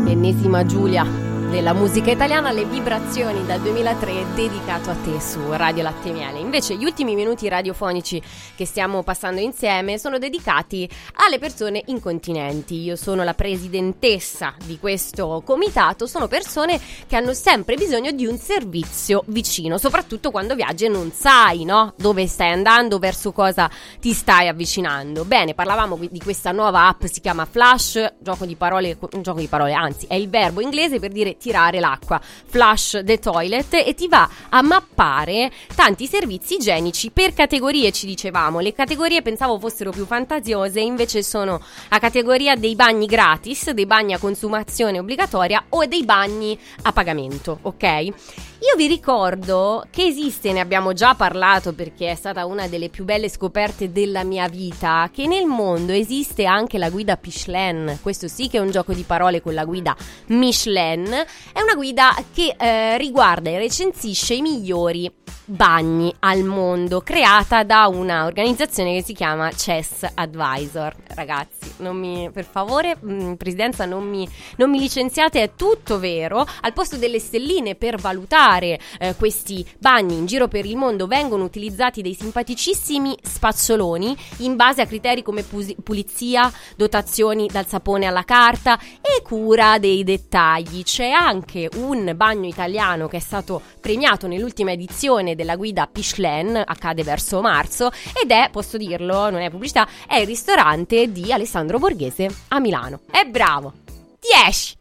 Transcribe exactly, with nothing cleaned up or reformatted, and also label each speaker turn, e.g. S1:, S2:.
S1: l'ennesima Giulia della musica italiana, le vibrazioni dal duemilatré dedicato a te su Radio Latte e Miele. Invece gli ultimi minuti radiofonici che stiamo passando insieme sono dedicati alle persone incontinenti. Io sono la presidentessa di questo comitato, sono persone che hanno sempre bisogno di un servizio vicino, soprattutto quando viaggi e non sai, no? Dove stai andando, verso cosa ti stai avvicinando. Bene, parlavamo di questa nuova app, si chiama Flush, gioco di parole, un gioco di parole, anzi è il verbo inglese per dire tirare l'acqua, flush the toilet, e ti va a mappare tanti servizi igienici per categorie. Ci dicevamo, le categorie pensavo fossero più fantasiose, invece sono a categoria dei bagni gratis, dei bagni a consumazione obbligatoria o dei bagni a pagamento, ok? Io vi ricordo che esiste, ne abbiamo già parlato perché è stata una delle più belle scoperte della mia vita, che nel mondo esiste anche la guida Michelin. Questo sì che è un gioco di parole con la guida Michelin. È una guida che eh, riguarda e recensisce i migliori bagni al mondo, creata da una organizzazione che si chiama Chess Advisor. Ragazzi, non mi, per favore, mh, presidenza, non mi, non mi licenziate, è tutto vero. Al posto delle stelline per valutare eh, questi bagni in giro per il mondo vengono utilizzati dei simpaticissimi spazzoloni in base a criteri come pus- pulizia, dotazioni dal sapone alla carta e cura dei dettagli. C'è anche un bagno italiano che è stato premiato nell'ultima edizione della guida Michelin, accade verso marzo, ed è, posso dirlo, non è pubblicità, è il ristorante di Alessandro Borghese a Milano. È bravo! dieci!